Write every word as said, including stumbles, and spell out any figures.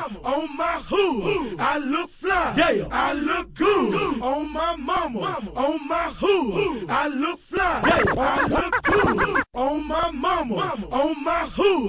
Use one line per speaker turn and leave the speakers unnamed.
on my hood. I look fly, yeah. I look good on my mama, on my hood. I look fly, yeah. I look good on my mama, on my hood.